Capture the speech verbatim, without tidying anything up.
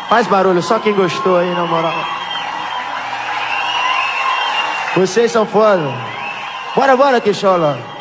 Faz barulho, só quem gostou aí, na moral. Vocês são foda. Bora, bora, Quixola.